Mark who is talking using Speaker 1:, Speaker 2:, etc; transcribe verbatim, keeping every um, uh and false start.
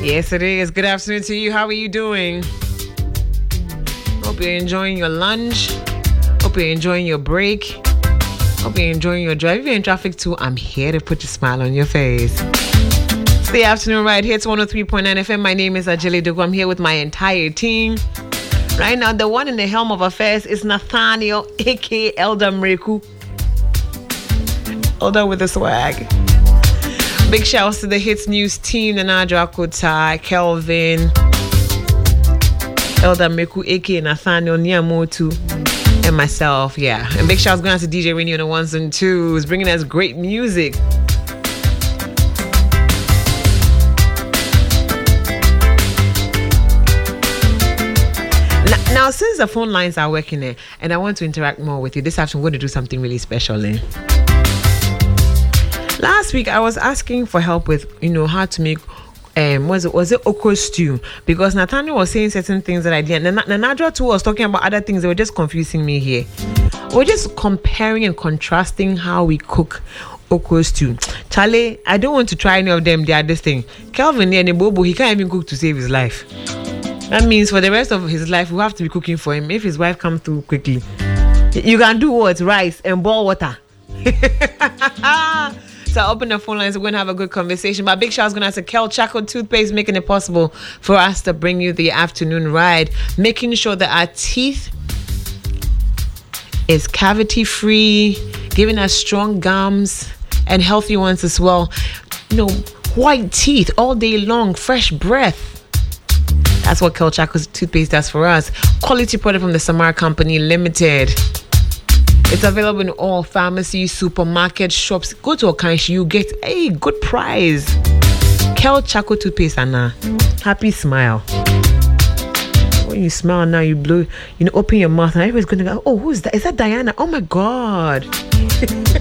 Speaker 1: Yes, it is. Good afternoon to you. How are you doing? Hope you're enjoying your lunch. Hope you're enjoying your break. Hope you're enjoying your drive. If you're in traffic too, I'm here to put a smile on your face. It's the afternoon ride here. It's one oh three point nine F M. My name is Ajele Dogo. I'm here with my entire team. Right now, the one in the helm of affairs is Nathaniel, a k a. Elder Mreku. Elder with the swag. Big shouts to the Hits News team, Nanadra Kota, Kelvin, Elder Mreku, a k a. Nathaniel, Niamotu, and myself, yeah. And big shouts going out to D J Rainy on the ones and twos, bringing us great music. Now, since the phone lines are working there, and I want to interact more with you, this afternoon we're going to do something really special. Eh? Last week, I was asking for help with, you know, how to make, um, was it was it okra stew? Because Nathaniel was saying certain things that I didn't. And Nanadra too was talking about other things that were just confusing me here. We're just comparing and contrasting how we cook okra stew. Charlie, I don't want to try any of them. They are this thing. Kelvin and Bobo, he can't even cook to save his life. That means for the rest of his life, we have to be cooking for him. If his wife comes through quickly, you can do what? Rice and boil water. So I open the phone lines. We're going to have a good conversation. My big shout is going to have to Kel Chaco Toothpaste, making it possible for us to bring you the afternoon ride, making sure that our teeth is cavity free, giving us strong gums and healthy ones as well. You know, white teeth all day long, fresh breath. That's what Kel Chaco's Toothpaste does for us. Quality product from the Samara Company Limited. It's available in all pharmacies, supermarkets, shops. Go to Okanshi, you get a good price. Kel Chaco Toothpaste, Anna. Happy smile. When you smile now, you blow, you know, open your mouth and everybody's going to go, oh, who's that? Is that Diana? Oh my God.